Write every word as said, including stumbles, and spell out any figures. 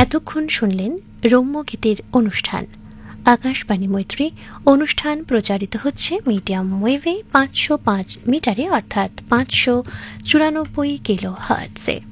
এতক্ষণ শুনলেন রম্যগীতের অনুষ্ঠান। আকাশবাণী মৈত্রী অনুষ্ঠান প্রচারিত হচ্ছে মিডিয়াম ওয়েভে পাঁচশো পাঁচ মিটারে অর্থাৎ পাঁচশো চুরানব্বই কিলো হার্টসে।